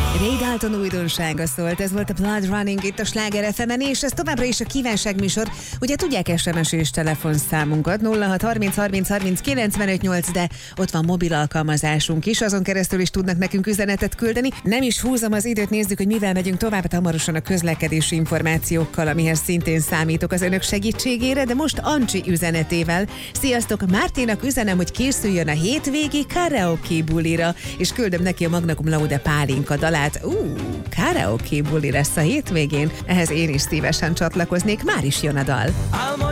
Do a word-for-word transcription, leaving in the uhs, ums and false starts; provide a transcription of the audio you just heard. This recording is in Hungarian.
Ray Dalton újdonsága szólt, ez volt a Blood Running itt a Sláger ef emen, és ez továbbra is a kívánságműsor. Ugye tudják es em es és telefonszámunkat nulla hat harminc harminc harminc kilencvenöt nyolc, de ott van mobil alkalmazásunk is, azon keresztül is tudnak nekünk üzenetet küldeni. Nem is húzom az időt, nézzük, hogy mivel megyünk tovább, hamarosan a közlekedési információkkal, amihez szintén számítok az önök segítségére, de most Ancsi üzenetével. Sziasztok, Márténak üzenem, hogy készüljön a hétvégi karaoke bulira, és küldöm neki a Magna Cum Laude pálinka dalát. Ú, karaoke buli lesz a hétvégén, ehhez én is szívesen csatlakoznék, már is jön a dal.